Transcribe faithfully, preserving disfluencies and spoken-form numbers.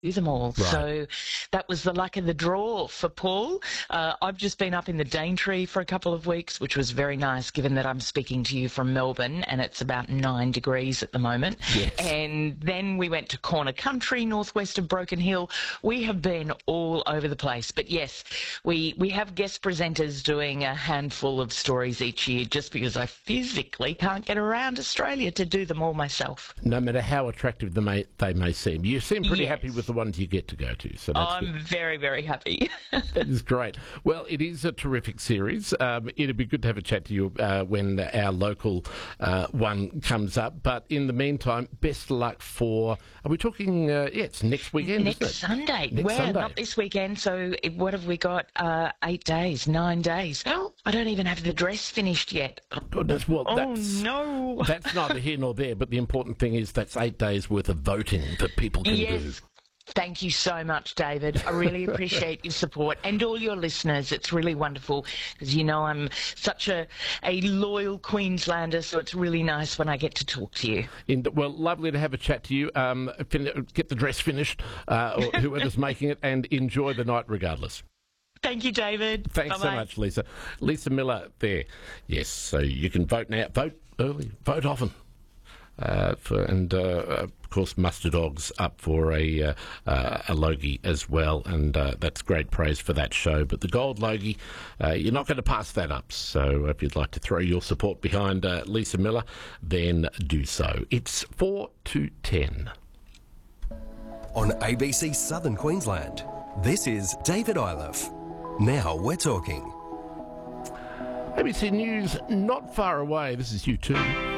do them all. Right. So that was the luck of the draw for Paul. Uh, I've just been up in the Daintree for a couple of weeks, which was very nice given that I'm speaking to you from Melbourne and it's about nine degrees at the moment. Yes. And then we went to Corner Country, northwest of Broken Hill. We have been all over the place. But yes, we, we have guest presenters doing a handful of stories each year just because I physically can't get around Australia to do them all myself. No matter how attractive they may, they may seem. You seem pretty Yes. happy with the ones you get to go to. So that's I'm good. very, very happy. That is great. Well, it is a terrific series. Um, it'd be good to have a chat to you uh, when our local uh, one comes up. But in the meantime, best of luck for, are we talking, uh, yeah, it's next weekend, Next isn't it? Sunday. Next well, Sunday. not this weekend. So it- what have we got? Uh, eight days, nine days. Oh, I don't even have the dress finished yet. Oh, that's, well, Oh, that's, no. that's neither here nor there, but the important thing is that's eight days worth of voting that people can do. Yes. Thank you so much, David. I really appreciate your support and all your listeners. It's really wonderful because, you know, I'm such a, a loyal Queenslander, so it's really nice when I get to talk to you. In, well, lovely to have a chat to you. Um, fin- get the dress finished, uh, or whoever's making it, and enjoy the night regardless. Thank you, David. Thanks so Bye-bye. much, Lisa. Lisa Miller there. Yes, so you can vote now. Vote early. Vote often. Uh, for, and, uh, of course, Mustard Dogs up for a, uh, uh, a Logie as well, and uh, that's great praise for that show. But the Gold Logie, uh, you're not going to pass that up. So if you'd like to throw your support behind uh, Lisa Miller, then do so. It's four to ten. On A B C Southern Queensland, this is David Iliff. Now we're talking. A B C News, not far away. This is U two.